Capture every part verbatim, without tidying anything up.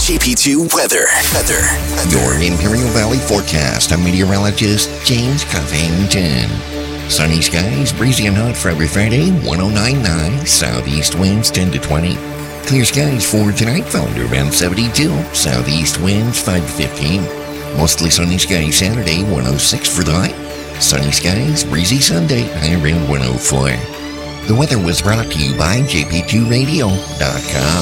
J P two weather. Weather. Your Imperial Valley forecast. I'm meteorologist James Covington. Sunny skies, breezy and hot for every Friday, one oh nine point nine. Southeast winds ten to twenty. Clear skies for tonight, falling to around seventy-two. Southeast winds five to fifteen. Mostly sunny skies Saturday, one oh six for the high. Sunny skies, breezy Sunday, high around one oh four. The weather was brought to you by J P two radio dot com.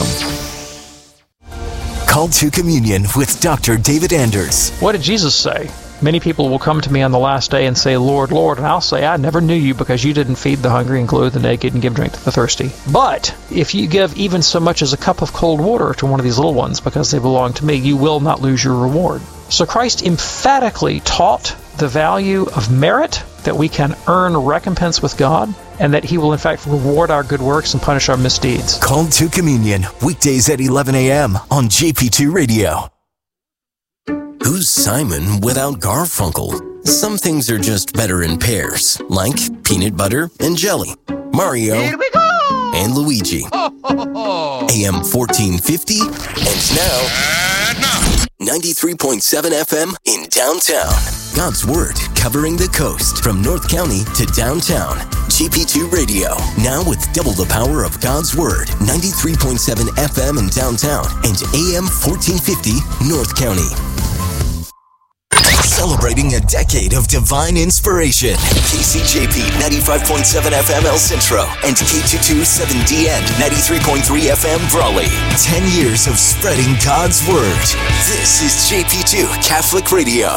Call to Communion with Doctor David Anders. What did Jesus say? Many people will come to me on the last day and say, Lord, Lord, and I'll say, I never knew you because you didn't feed the hungry and clothe the naked and give drink to the thirsty. But if you give even so much as a cup of cold water to one of these little ones because they belong to me, you will not lose your reward. So Christ emphatically taught the value of merit, that we can earn recompense with God, and that He will in fact reward our good works and punish our misdeeds. Call to Communion, weekdays at eleven a.m. on J P two Radio. Who's Simon without Garfunkel? Some things are just better in pairs, like peanut butter and jelly, Mario Here we go! and Luigi. Ho, ho, ho. A M fourteen fifty, and now, And now. ninety-three point seven F M in downtown. God's Word covering the coast from North County to downtown. J P two Radio, now with double the power of God's Word. ninety-three point seven F M in downtown and A M fourteen fifty North County. Celebrating a decade of divine inspiration. K C J P ninety-five point seven F M El Centro and K two twenty-seven D N ninety-three point three F M Brawley. Ten years of spreading God's Word. This is J P two Catholic Radio.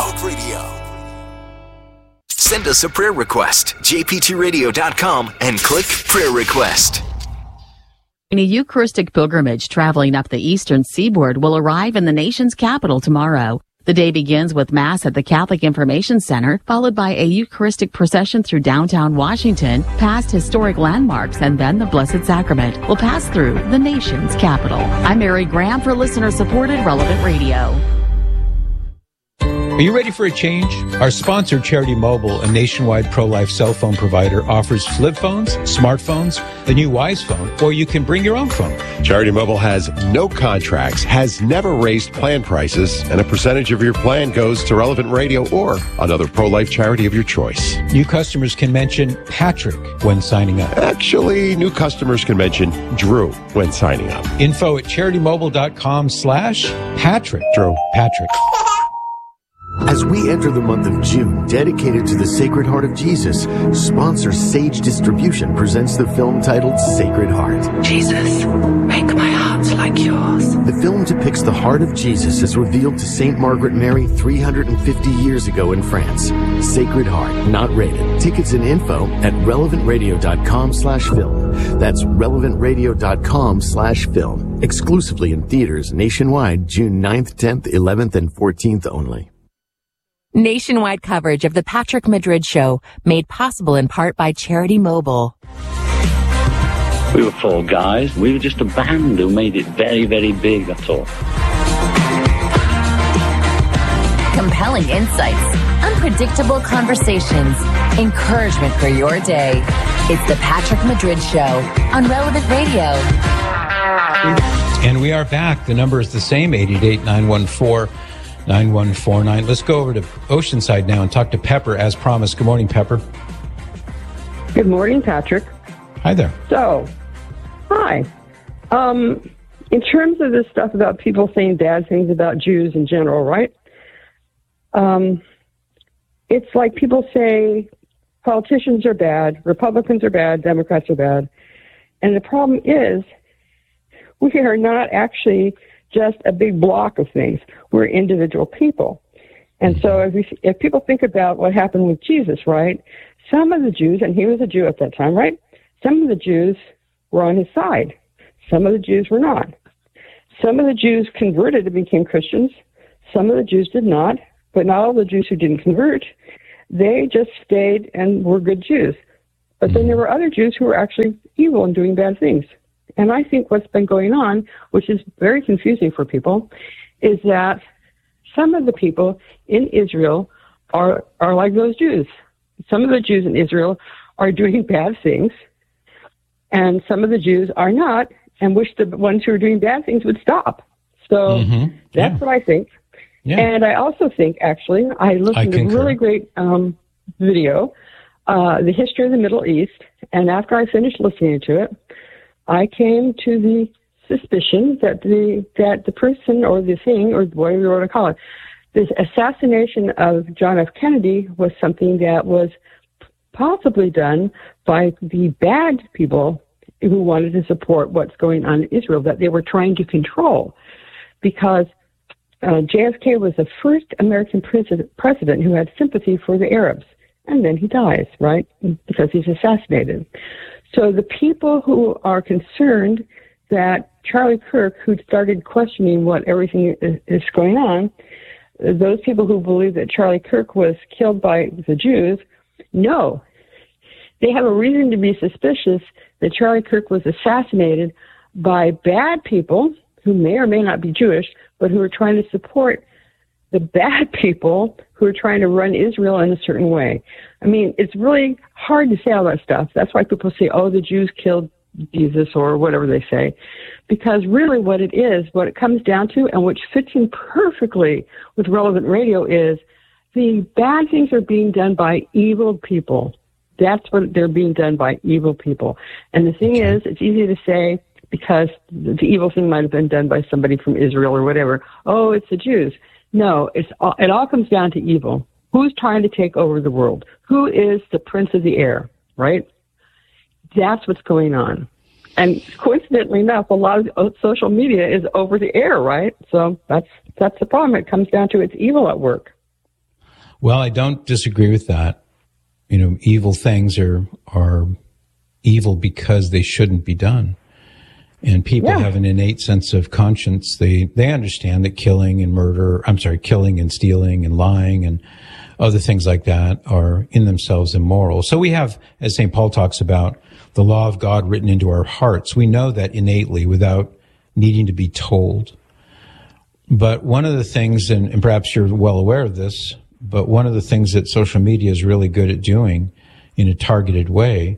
Send us a prayer request. J P two radio dot com and click Prayer Request. A Eucharistic pilgrimage traveling up the eastern seaboard will arrive in the nation's capital tomorrow. The day begins with Mass at the Catholic Information Center, followed by a Eucharistic procession through downtown Washington, past historic landmarks, and then the Blessed Sacrament will pass through the nation's capital. I'm Mary Graham for listener-supported Relevant Radio. Are you ready for a change? Our sponsor, Charity Mobile, a nationwide pro-life cell phone provider, offers flip phones, smartphones, the new Wise Phone, or you can bring your own phone. Charity Mobile has no contracts, has never raised plan prices, and a percentage of your plan goes to Relevant Radio or another pro-life charity of your choice. New customers can mention Patrick when signing up. Actually, new customers can mention Drew when signing up. Info at charitymobile.com slash Patrick. Drew. Patrick. As we enter the month of June, dedicated to the Sacred Heart of Jesus, sponsor Sage Distribution presents the film titled Sacred Heart. Jesus, make my heart like yours. The film depicts the heart of Jesus as revealed to Saint Margaret Mary three hundred fifty years ago in France. Sacred Heart, not rated. Tickets and info at relevant radio dot com slash film. That's relevant radio dot com slash film. Exclusively in theaters nationwide, June ninth, tenth, eleventh, and fourteenth only. Nationwide coverage of the Patrick Madrid Show, made possible in part by Charity Mobile. We were four guys. We were just a band who made it very, very big, that's all. Compelling insights, unpredictable conversations, encouragement for your day. It's the Patrick Madrid Show on Relevant Radio. And we are back. The number is the same, eight eight eight, nine one four, nine one four nine. Let's go over to Oceanside now and talk to Pepper as promised. Good morning, Pepper. Good morning, Patrick. Hi there. So, hi. Um, in terms of this stuff about people saying bad things about Jews in general, right? Um, it's like people say politicians are bad, Republicans are bad, Democrats are bad. And the problem is we are not actually just a big block of things. We're individual people. And so if, we, if people think about what happened with Jesus, right, some of the Jews, and he was a Jew at that time, right, some of the Jews were on his side. Some of the Jews were not. Some of the Jews converted and became Christians. Some of the Jews did not, but not all the Jews who didn't convert. They just stayed and were good Jews. But then there were other Jews who were actually evil and doing bad things. And I think what's been going on, which is very confusing for people, is that some of the people in Israel are, are like those Jews. Some of the Jews in Israel are doing bad things, and some of the Jews are not, and wish the ones who are doing bad things would stop. So Mm-hmm. that's Yeah. what I think. Yeah. And I also think, actually, I listened I to a concur. really great um, video, uh, The History of the Middle East. And after I finished listening to it, I came to the suspicion that the that the person or the thing, or whatever you want to call it, this assassination of John F. Kennedy was something that was possibly done by the bad people who wanted to support what's going on in Israel, that they were trying to control. Because uh, J F K was the first American president, president who had sympathy for the Arabs. And then he dies, right? Because he's assassinated. So the people who are concerned that Charlie Kirk, who started questioning what everything is, is going on, those people who believe that Charlie Kirk was killed by the Jews, no. They have a reason to be suspicious that Charlie Kirk was assassinated by bad people who may or may not be Jewish, but who are trying to support the bad people who are trying to run Israel in a certain way. I mean, it's really hard to say all that stuff. That's why people say, oh, the Jews killed Jesus or whatever they say. Because really what it is, what it comes down to, and which fits in perfectly with Relevant Radio, is the bad things are being done by evil people. That's what they're being done by evil people. And the thing is, it's easy to say, because the evil thing might have been done by somebody from Israel or whatever. Oh, it's the Jews. No, it's all, it all comes down to evil. Who's trying to take over the world? Who is the prince of the air, right? That's what's going on. And coincidentally enough, a lot of social media is over the air, right? So that's that's the problem. It comes down to it's evil at work. Well, I don't disagree with that. You know, evil things are are evil because they shouldn't be done. And people Yeah. have an innate sense of conscience. They they understand that killing and murder, I'm sorry, killing and stealing and lying and other things like that are in themselves immoral. So we have, as Saint Paul talks about, the law of God written into our hearts. We know that innately without needing to be told. But one of the things, and, and perhaps you're well aware of this, but one of the things that social media is really good at doing in a targeted way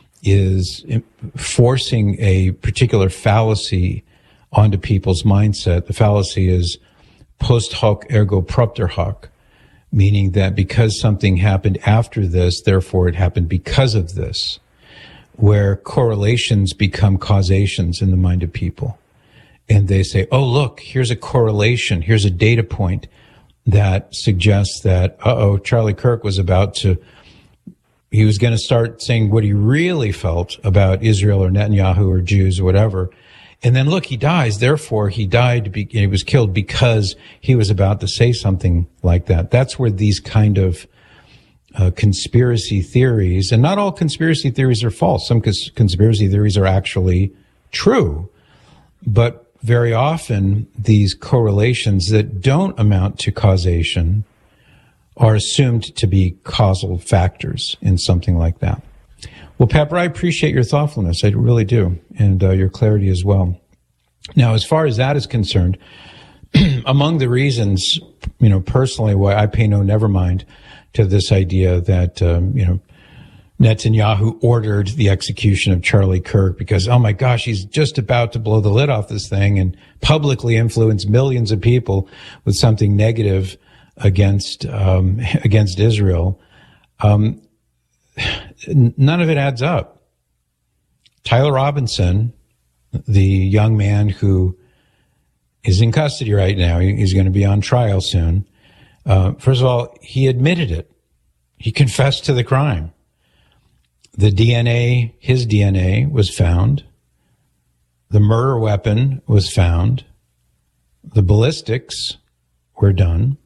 is forcing a particular fallacy onto people's mindset. The fallacy is post hoc ergo propter hoc, meaning that because something happened after this, therefore it happened because of this, where correlations become causations in the mind of people. And they say, oh, look, here's a correlation. Here's a data point that suggests that, uh-oh, Charlie Kirk was about to, he was going to start saying what he really felt about Israel or Netanyahu or Jews or whatever. And then look, he dies. Therefore, he died, be, he was killed because he was about to say something like that. That's where these kind of uh, conspiracy theories, and not all conspiracy theories are false. Some cons- conspiracy theories are actually true. But very often, these correlations that don't amount to causation are assumed to be causal factors in something like that. Well, Pepper, I appreciate your thoughtfulness. I really do. And uh, your clarity as well. Now, as far as that is concerned, among the reasons, you know, personally, why I pay no never mind to this idea that, um, you know, Netanyahu ordered the execution of Charlie Kirk because, oh my gosh, he's just about to blow the lid off this thing and publicly influence millions of people with something negative against um, against Israel. Um, none of it adds up. Tyler Robinson, the young man who is in custody right now, he's going to be on trial soon. Uh, first of all, he admitted it. He confessed to the crime. The D N A, his D N A was found. The murder weapon was found. The ballistics were done.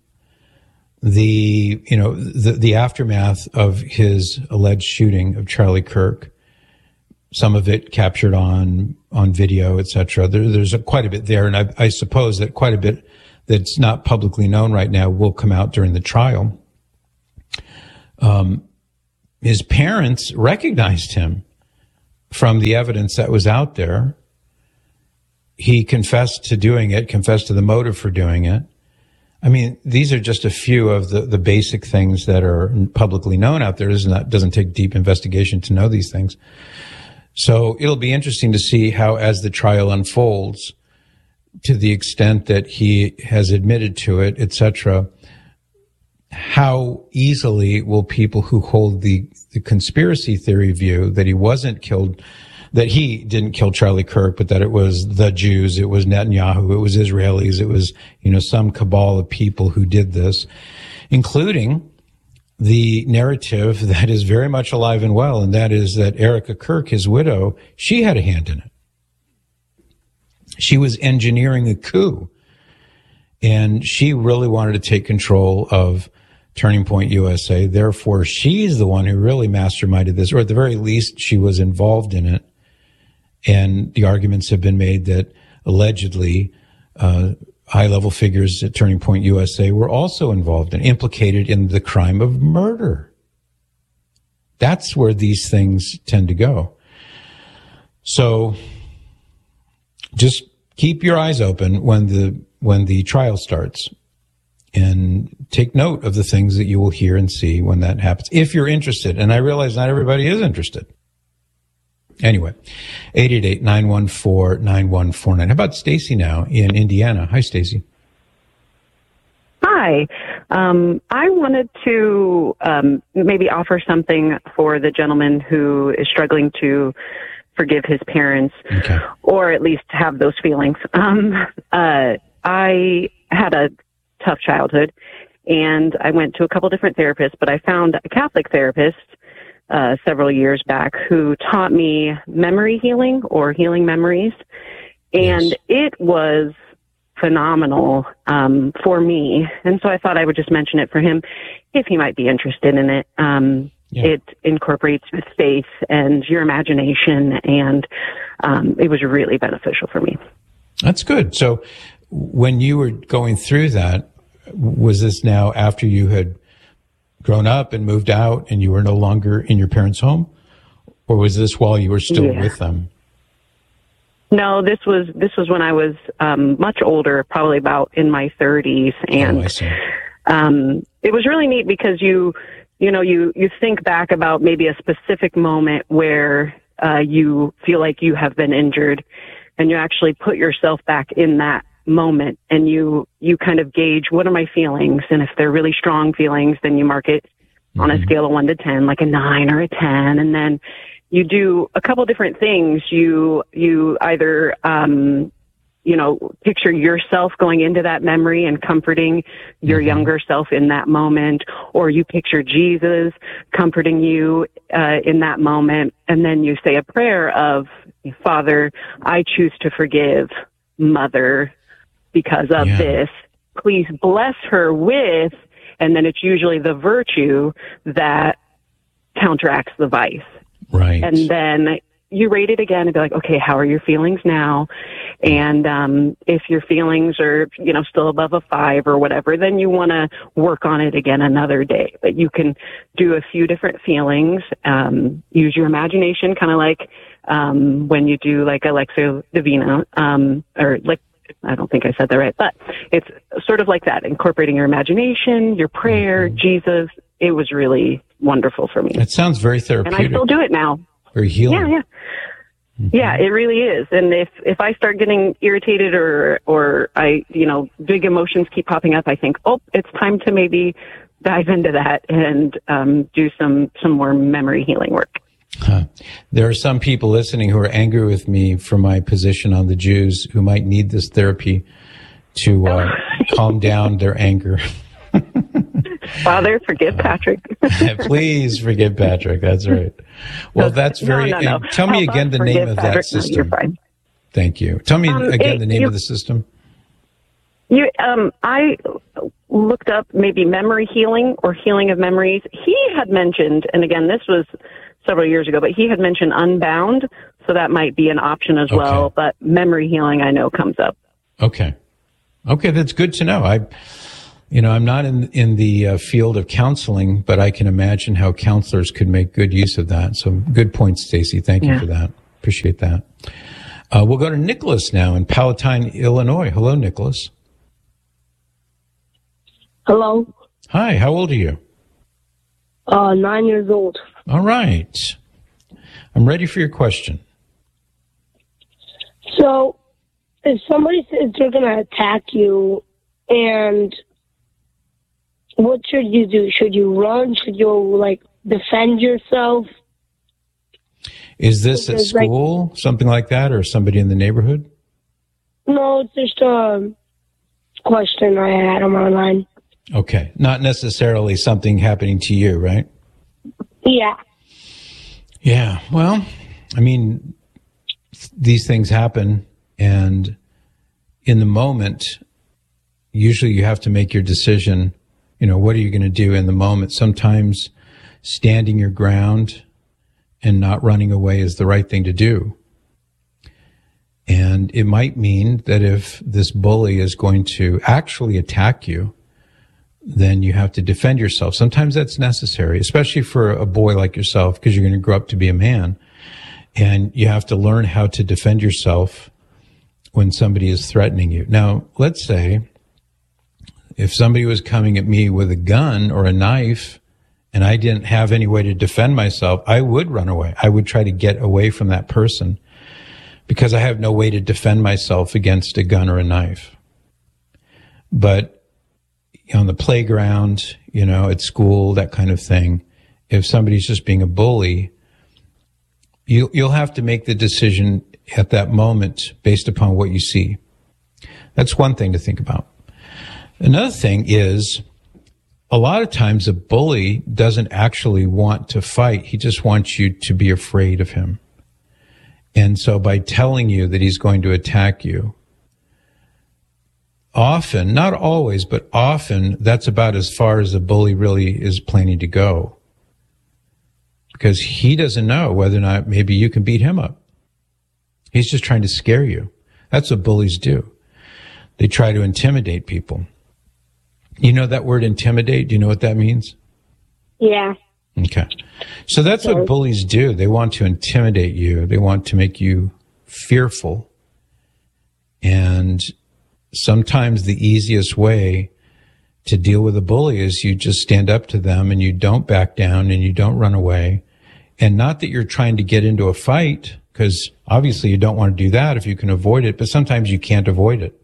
The, you know, the, the aftermath of his alleged shooting of Charlie Kirk, some of it captured on, on video, et cetera. There, there's a, quite a bit there. And I, I suppose that quite a bit that's not publicly known right now will come out during the trial. Um, his parents recognized him from the evidence that was out there. He confessed to doing it, confessed to the motive for doing it. I mean, these are just a few of the, the basic things that are publicly known out there. It doesn't, doesn't take deep investigation to know these things. So it'll be interesting to see how, as the trial unfolds, to the extent that he has admitted to it, et cetera, how easily will people who hold the, the conspiracy theory view that he wasn't killed, that he didn't kill Charlie Kirk, but that it was the Jews, it was Netanyahu, it was Israelis, it was, you know, some cabal of people who did this, including the narrative that is very much alive and well, and that is that Erica Kirk, his widow, she had a hand in it. She was engineering a coup, and she really wanted to take control of Turning Point U S A. Therefore, she's the one who really masterminded this, or at the very least, she was involved in it. And the arguments have been made that allegedly uh, high-level figures at Turning Point U S A were also involved and implicated in the crime of murder. That's where these things tend to go. So just keep your eyes open when the when the trial starts, and take note of the things that you will hear and see when that happens, if you're interested. And I realize not everybody is interested. Anyway, eight eight eight, nine one four, nine one four nine. How about Stacy now in Indiana? Hi, Stacy. Hi. Um, I wanted to um, maybe offer something for the gentleman who is struggling to forgive his parents, okay, or at least have those feelings. Um, uh, I had a tough childhood, and I went to a couple different therapists, but I found a Catholic therapist uh, several years back who taught me memory healing or healing memories, and yes, it was phenomenal um, for me. And so I thought I would just mention it for him if he might be interested in it. Um, yeah. It incorporates faith and your imagination, and um, it was really beneficial for me. That's good. So when you were going through that, was this now after you had grown up and moved out and you were no longer in your parents' home? Or was this while you were still yeah. with them? No, this was this was when I was um, much older, probably about in my thirties, and oh, I see. Um, it was really neat because you you know you you think back about maybe a specific moment where uh, you feel like you have been injured, and you actually put yourself back in that moment, and you you kind of gauge, what are my feelings, and if they're really strong feelings, then you mark it mm-hmm. on a scale of one to ten, like a nine or a ten, and then you do a couple different things. You you either um, you know picture yourself going into that memory and comforting your mm-hmm. younger self in that moment, or you picture Jesus comforting you uh, in that moment, and then you say a prayer of, Father, I choose to forgive Mother because of yeah. this. Please bless her with, and then it's usually the virtue that counteracts the vice. Right. And then you rate it again and be like, okay, how are your feelings now? And um, if your feelings are, you know, still above a five or whatever, then you want to work on it again another day. But you can do a few different feelings, um, use your imagination, kind of like um, when you do like Lectio Divina, um, or like, I don't think I said that right, but it's sort of like that, incorporating your imagination, your prayer, mm-hmm. Jesus. It was really wonderful for me. It sounds very therapeutic. And I still do it now. Very healing. Yeah, yeah. Mm-hmm. Yeah, it really is. And if, if I start getting irritated or, or I, you know, big emotions keep popping up, I think, oh, it's time to maybe dive into that and um, do some, some more memory healing work. Huh. There are some people listening who are angry with me for my position on the Jews, who might need this therapy to uh, calm down their anger. Father, forgive Patrick. Please forgive Patrick. That's right. Well, that's very. No, no, no. Tell me Help again the name of Patrick. that system. No, you're fine. Thank you. Tell me um, again it, the name you, of the system. You, um, I looked up maybe memory healing or healing of memories. He had mentioned, and again, this was several years ago, but he had mentioned Unbound, so that might be an option as okay. well. But memory healing, I know, comes up. Okay. Okay, that's good to know. I. You know, I'm not in in the uh, field of counseling, but I can imagine how counselors could make good use of that. So good point, Stacy. Thank you yeah. for that. Appreciate that. Uh, we'll go to Nicholas now in Palatine, Illinois. Hello, Nicholas. Hello. Hi, how old are you? Uh, nine years old. All right. I'm ready for your question. So, if somebody says they're going to attack you, and what should you do? Should you run? Should you, like, defend yourself? Is this at school, like, something like that, or somebody in the neighborhood? No, it's just a question I had on my mind. Okay. Not necessarily something happening to you, right? Yeah. Yeah. Well, I mean, these things happen, and in the moment, usually you have to make your decision. You know, what are you going to do in the moment? Sometimes standing your ground and not running away is the right thing to do. And it might mean that if this bully is going to actually attack you, then you have to defend yourself. Sometimes that's necessary, especially for a boy like yourself, because you're going to grow up to be a man. And you have to learn how to defend yourself when somebody is threatening you. Now, let's say if somebody was coming at me with a gun or a knife and I didn't have any way to defend myself, I would run away. I would try to get away from that person because I have no way to defend myself against a gun or a knife. But on the playground, you know, at school, that kind of thing, if somebody's just being a bully, you, you'll have to make the decision at that moment based upon what you see. That's one thing to think about. Another thing is, a lot of times a bully doesn't actually want to fight. He just wants you to be afraid of him. And so by telling you that he's going to attack you, often, not always, but often, that's about as far as the bully really is planning to go. Because he doesn't know whether or not maybe you can beat him up. He's just trying to scare you. That's what bullies do. They try to intimidate people. You know that word intimidate? Do you know what that means? Yeah. Okay. So that's what bullies do. They want to intimidate you. They want to make you fearful. And sometimes the easiest way to deal with a bully is you just stand up to them and you don't back down and you don't run away. And not that you're trying to get into a fight, because obviously you don't want to do that if you can avoid it, but sometimes you can't avoid it.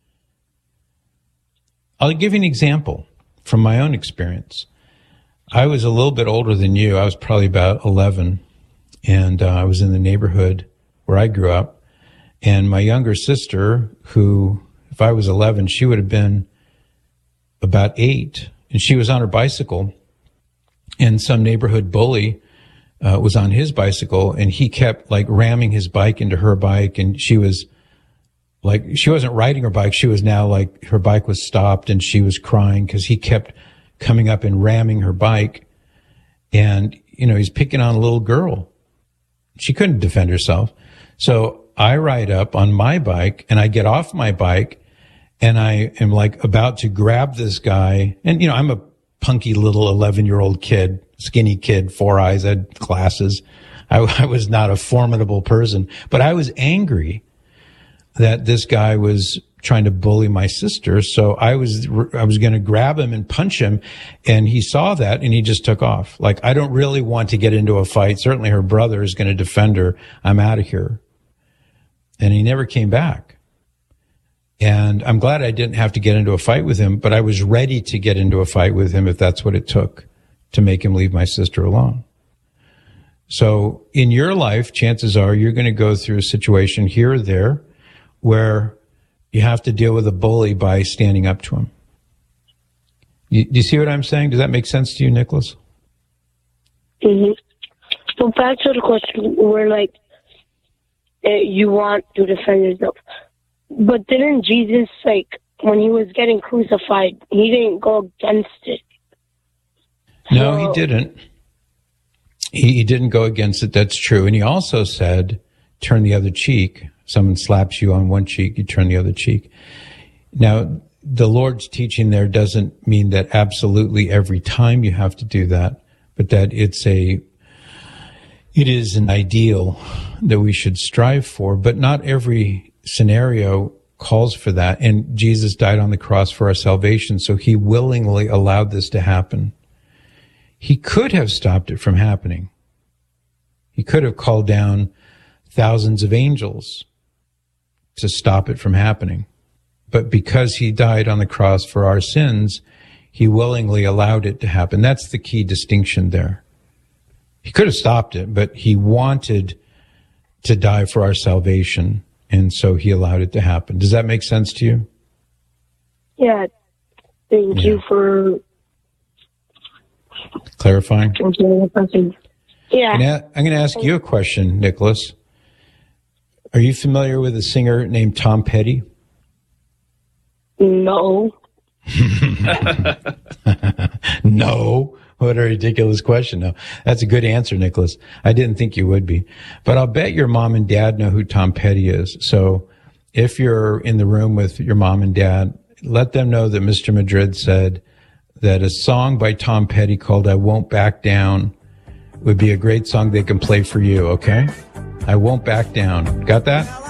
I'll give you an example from my own experience. I was a little bit older than you. I was probably about eleven, and uh, I was in the neighborhood where I grew up. And my younger sister, who, if I was eleven, she would have been about eight, and she was on her bicycle, and some neighborhood bully uh, was on his bicycle, and he kept like ramming his bike into her bike, and she was like, she wasn't riding her bike. She was now like, her bike was stopped and she was crying because he kept coming up and ramming her bike. And, you know, he's picking on a little girl. She couldn't defend herself. So I ride up on my bike and I get off my bike and I am like about to grab this guy. And, you know, I'm a punky little eleven year old kid, skinny kid, four eyes, I had glasses. I, I was not a formidable person, but I was angry that this guy was trying to bully my sister. So I was, I was going to grab him and punch him. And he saw that and he just took off. Like, I don't really want to get into a fight. Certainly her brother is going to defend her. I'm out of here. And he never came back. And I'm glad I didn't have to get into a fight with him, but I was ready to get into a fight with him if that's what it took to make him leave my sister alone. So in your life, chances are you're going to go through a situation here or there where you have to deal with a bully by standing up to him. You, do you see what I'm saying? Does that make sense to you, Nicholas? Mm-hmm. So back to the question where, like, uh, you want to defend yourself. But didn't Jesus, like, when he was getting crucified, he didn't go against it? No, so, he didn't. He, he didn't go against it. That's true. And he also said, turn the other cheek. Someone slaps you on one cheek, you turn the other cheek. Now, the Lord's teaching there doesn't mean that absolutely every time you have to do that, but that it's a, it is an ideal that we should strive for, but not every scenario calls for that. And Jesus died on the cross for our salvation, so he willingly allowed this to happen. He could have stopped it from happening. He could have called down thousands of angels to stop it from happening. But because he died on the cross for our sins, he willingly allowed it to happen. That's the key distinction there. He could have stopped it, but he wanted to die for our salvation, and so he allowed it to happen. Does that make sense to you? Yeah. Thank Yeah. you for Clarifying? Yeah. I'm gonna- I'm going to ask you a question, Nicholas. Are you familiar with a singer named Tom Petty? No. No. What a ridiculous question. No, that's a good answer, Nicholas. I didn't think you would be. But I'll bet your mom and dad know who Tom Petty is. So if you're in the room with your mom and dad, let them know that Mister Madrid said that a song by Tom Petty called I Won't Back Down would be a great song they can play for you, okay? I Won't Back Down. Got that?